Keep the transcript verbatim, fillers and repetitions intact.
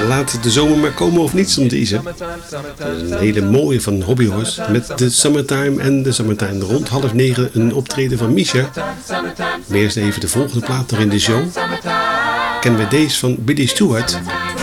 laat de zomer maar komen of niet, stond deze. Een hele mooie van Hobby Horse met de Summertime en de Summertime. Rond half negen een optreden van Misha. Maar eerst even de volgende plaat nog in de show. Kennen we deze van Billy Stewart.